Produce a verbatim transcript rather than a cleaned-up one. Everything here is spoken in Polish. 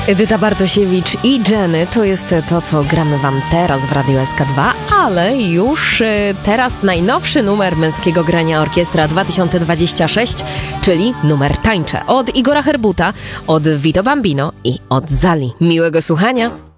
Edyta Bartosiewicz i Jenny to jest to, co gramy wam teraz w Radiu S K dwa, ale już y, teraz najnowszy numer Męskiego Grania Orkiestra dwa tysiące dwadzieścia sześć, czyli numer Tańczę od Igora Herbuta, od Vito Bambino i od Zali. Miłego słuchania!